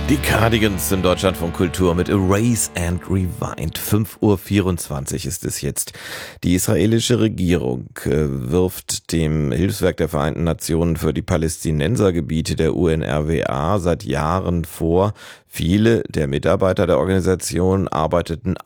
Die Cardigans in Deutschlandfunk Kultur mit Erase and Rewind. 5:24 Uhr ist es jetzt. Die israelische Regierung wirft dem Hilfswerk der Vereinten Nationen für die Palästinensergebiete der UNRWA seit Jahren vor, viele der Mitarbeiter der Organisation arbeiteten